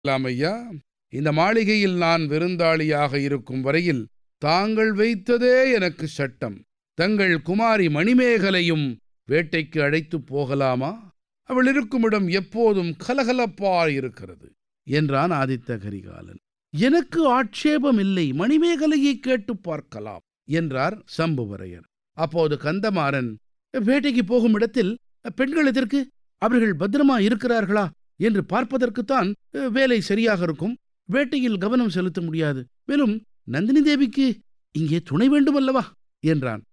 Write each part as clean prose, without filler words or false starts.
ஐயா, இந்த மாளிகையில் நான் விருந்தாளியாக இருக்கும் வரையில் தாங்கள் வைத்ததே எனக்கு சட்டம். தங்கள் குமாரி மணிமேகலையும் வேட்டைக்கு அழைத்துப் போகலாமா? அவள் இருக்குமிடம் எப்போதும் கலகலப்பாயிருக்கிறது என்றான் ஆதித்த கரிகாலன். எனக்கு ஆட்சேபம் இல்லை, மணிமேகலையை கேட்டுப் பார்க்கலாம் என்றார் சம்புவரையர். அப்போது கந்தமாறன், வேட்டைக்கு போகும் இடத்தில் பெண்கள் எதற்கு? அவர்கள் பத்திரமா இருக்கிறார்களா என்று பார்ப்பதற்குத்தான் வேலை சரியாக இருக்கும். வேட்டையில் கவனம் செலுத்த முடியாது. மேலும் நந்தினி தேவிக்கு இங்கே துணை வேண்டுமல்லவா என்றான்.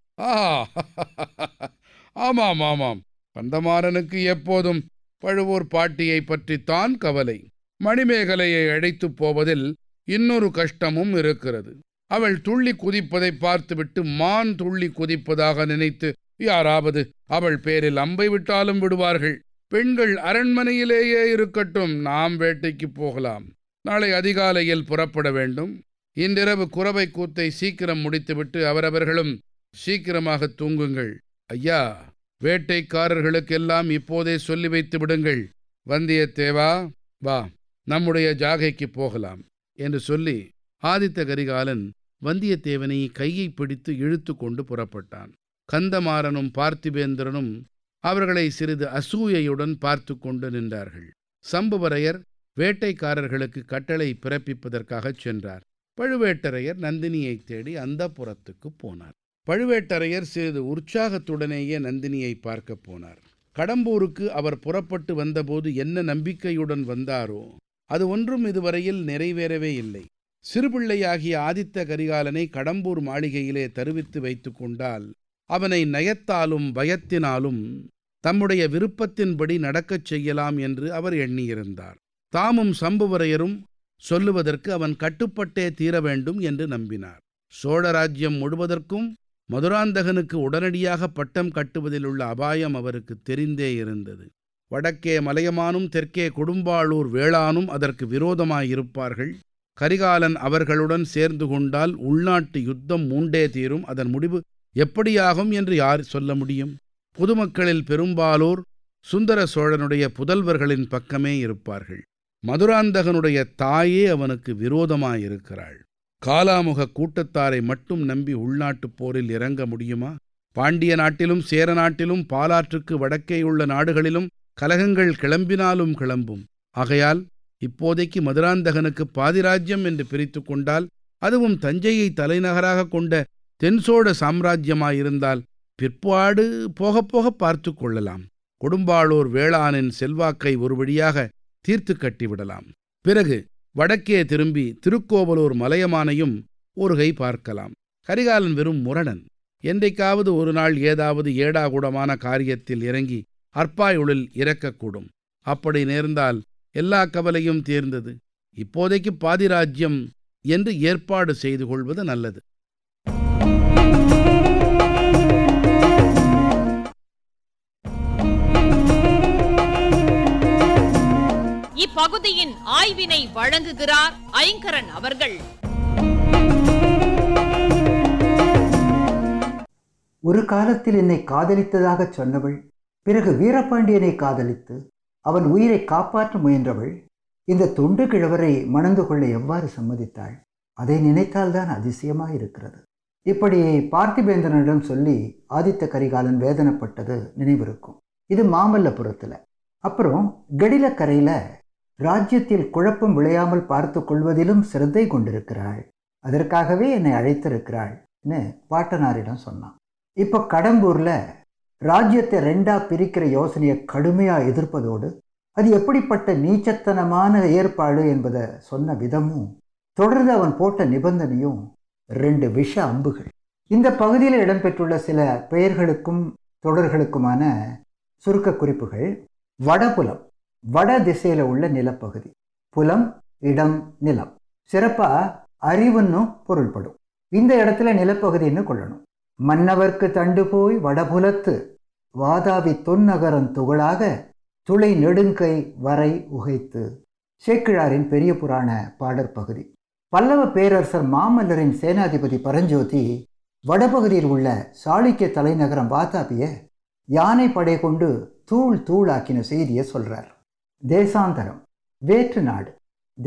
ஆமாம் ஆமாம், கந்தமாறனுக்கு எப்போதும் பழுவூர் பாட்டியை பற்றித்தான் கவலை. மணிமேகலையை அழைத்துப் போவதில் இன்னொரு கஷ்டமும் இருக்கிறது. அவள் துள்ளி குதிப்பதை பார்த்துவிட்டு மான் துள்ளி குதிப்பதாக நினைத்து யாராவது அவள் பேரில் அம்பை விட்டாலும் விடுவார்கள். பெண்கள் அரண்மனையிலேயே இருக்கட்டும், நாம் வேட்டைக்கு போகலாம். நாளை அதிகாலையில் புறப்பட வேண்டும். இன்றிரவு குரவை கூத்தை சீக்கிரம் முடித்துவிட்டு அவரவர்களும் சீக்கிரமாக தூங்குங்கள். ஐயா, வேட்டைக்காரர்களுக்கெல்லாம் இப்போதே சொல்லி வைத்து விடுங்கள். வந்தியத்தேவா, வா, நம்முடைய ஜாகைக்கு போகலாம் என்று சொல்லி ஆதித்த கரிகாலன் வந்தியத்தேவனை கையை பிடித்து இழுத்து கொண்டு புறப்பட்டான். கந்தமாறனும் பார்த்திபேந்திரனும் அவர்களை சிறிது அசூயையுடன் பார்த்து கொண்டு நின்றார்கள். சம்புவரையர் வேட்டைக்காரர்களுக்கு கட்டளை பிறப்பிப்பதற்காகச் சென்றார். பழுவேட்டரையர் நந்தினியை தேடி அந்தப்புரத்துக்கு போனார். பழுவேட்டரையர் சிறிது உற்சாகத்துடனேயே நந்தினியை பார்க்க போனார். கடம்பூருக்கு அவர் புறப்பட்டு வந்தபோது என்ன நம்பிக்கையுடன் வந்தாரோ அது ஒன்றும் இதுவரையில் நிறைவேறவே இல்லை. சிறுபிள்ளையாகிய ஆதித்த கரிகாலனை கடம்பூர் மாளிகையிலே தருவித்து வைத்து கொண்டால் அவனை நயத்தாலும் பயத்தினாலும் தம்முடைய விருப்பத்தின்படி நடக்கச் செய்யலாம் என்று அவர் எண்ணியிருந்தார். தாமும் சம்புவரையரும் சொல்லுவதற்கு அவன் கட்டுப்பட்டே தீர வேண்டும் என்று நம்பினார். சோழராஜ்யம் முழுவதற்கும் மதுராந்தகனுக்கு உடனடியாக பட்டம் கட்டுவதில் உள்ள அபாயம் அவருக்கு தெரிந்தே இருந்தது. வடக்கே மலையமானும் தெற்கே கொடும்பாளூர் வேளானும் அதற்கு விரோதமாயிருப்பார்கள். கரிகாலன் அவர்களுடன் சேர்ந்து கொண்டால் உள்நாட்டு யுத்தம் மூண்டே தீரும். அதன் முடிவு எப்படியாகும் என்று யார் சொல்ல முடியும்? பொதுமக்களில் பெரும்பாலோர் சுந்தர சோழனுடைய புதல்வர்களின் பக்கமே இருப்பார்கள். மதுராந்தகனுடைய தாயே அவனுக்கு விரோதமாயிருக்கிறாள். காலாமுக கூட்டத்தாரை மட்டும் நம்பி உள்நாட்டுப் போரில் இறங்க முடியுமா? பாண்டிய நாட்டிலும் சேர நாட்டிலும் பாலாற்றுக்கு வடக்கேயுள்ள நாடுகளிலும் கலகங்கள் கிளம்பினாலும் கிளம்பும். ஆகையால் இப்போதைக்கு மதுராந்தகனுக்கு பாதிராஜ்யம் என்று பிரித்து கொண்டால், அதுவும் தஞ்சையை தலைநகராக கொண்ட தென்சோழ சாம்ராஜ்யமாயிருந்தால் பிற்பாடு போக போக பார்த்து கொள்ளலாம். கொடும்பாளூர் வேளானின் செல்வாக்கை ஒரு வழியாக தீர்த்து கட்டிவிடலாம். பிறகு வடக்கே திரும்பி திருக்கோவலூர் மலையமானையும் ஒரு கை பார்க்கலாம். கரிகாலன் வெறும் முரணன். என்றைக்காவது ஒரு நாள் ஏதாவது ஏடாகூடமான காரியத்தில் இறங்கி அற்பாயுளில் இறக்கக்கூடும். அப்படி நேர்ந்தால் எல்லா கவலையும் தீர்ந்தது. இப்போதைக்கு பாதிராஜ்யம் என்று ஏற்பாடு செய்து கொள்வது நல்லது. இப்பகுதியின் ஆய்வினை வழங்குகிறார் ஐங்கரன் அவர்கள். ஒரு காலத்தில் என்னை காதலித்ததாக சொன்னவள் பிறகு வீரபாண்டியனை காதலித்து அவன் உயிரை காப்பாற்ற முயன்றவள் இந்த தொண்டு கிழவரை மணந்து கொள்ள எவ்வாறு சம்மதித்தாள்? அதை நினைத்தால்தான் அதிசயமாயிருக்கிறது. இப்படி பார்த்திபேந்திரனிடம் சொல்லி ஆதித்த கரிகாலன் வேதனைப்பட்டது நினைவிருக்கும். இது மாமல்லபுரத்தில். அப்புறம் கடிலக்கரையில் ராஜ்யத்தில் குழப்பம் விளையாமல் பார்த்து கொள்வதிலும் சிரத்தை கொண்டிருக்கிறாள். அதற்காகவே என்னை அழைத்திருக்கிறாள்னு பாட்டனாரிடம் சொன்னான். இப்போ கடம்பூரில் ராஜ்யத்தை ரெண்டா பிரிக்கிற யோசனையை கடுமையாக எதிர்ப்பதோடு அது எப்படிப்பட்ட நீச்சத்தனமான ஏற்பாடு என்பதை சொன்ன விதமும் தொடர்ந்து அவன் போட்ட நிபந்தனையும் 2 விஷ அம்புகள். இந்த பகுதியில் இடம்பெற்றுள்ள சில பெயர்களுக்கும் தொடர்களுக்குமான சுருக்க குறிப்புகள். வடபுலம், வட திசையில் உள்ள நிலப்பகுதி. புலம், இடம், நிலம். சிறப்பாக அறிவுன்னு பொருள்படும். இந்த இடத்துல நிலப்பகுதின்னு கொள்ளணும். மன்னவர்க்கு தண்டு போய் வடபுலத்து வாதாவி தொன்னகரன் துகளாக துளை நெடுங்கை வரை உகைத்து. சேக்கிழாரின் பெரிய புராண பாடற்பகுதி. பல்லவ பேரரசர் மாமல்லரின் சேனாதிபதி பரஞ்சோதி வடபகுதியில் உள்ள சாளுக்கிய தலைநகரம் வாதாபியை யானை படை கொண்டு தூள் தூளாக்கின செய்தியை சொல்றார். தேசாந்தரம், வேற்று நாடு.